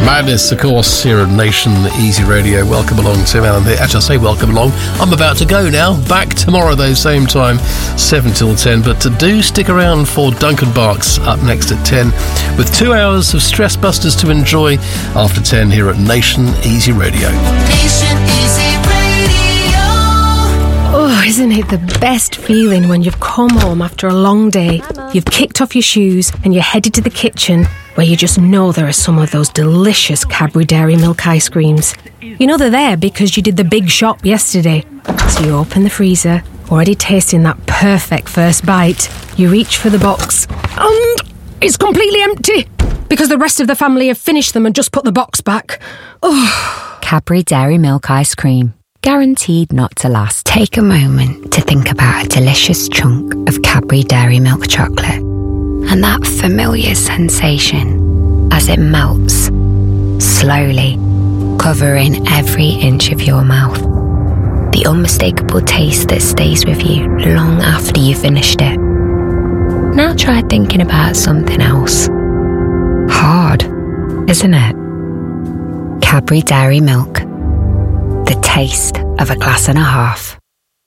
Madness, of course, here at Nation Easy Radio. Welcome along, Tim Allen here. Actually, I say welcome along. I'm about to go now. Back tomorrow, though, same time, 7 till 10. But do stick around for Duncan Barks up next at 10 with 2 hours of Stress Busters to enjoy after 10 here at Nation Easy Radio. Nation Easy Radio. Oh, isn't it the best feeling when you've come home after a long day, you've kicked off your shoes and you're headed to the kitchen where you just know there are some of those delicious Cadbury Dairy Milk ice creams. You know they're there because you did the big shop yesterday. So you open the freezer, already tasting that perfect first bite. You reach for the box and it's completely empty because the rest of the family have finished them and just put the box back. Oh. Cadbury Dairy Milk ice cream. Guaranteed not to last. Take a moment to think about a delicious chunk of Cadbury Dairy Milk chocolate and that familiar sensation as it melts, slowly, covering every inch of your mouth. The unmistakable taste that stays with you long after you've finished it. Now try thinking about something else. Hard, isn't it? Cadbury Dairy Milk. The taste of a glass and a half.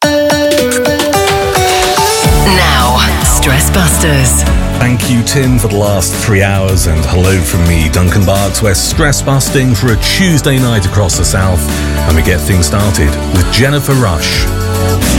Now, Stress Busters. Thank you, Tim, for the last 3 hours, and hello from me, Duncan Barks. We're stress busting for a Tuesday night across the South, and we get things started with Jennifer Rush.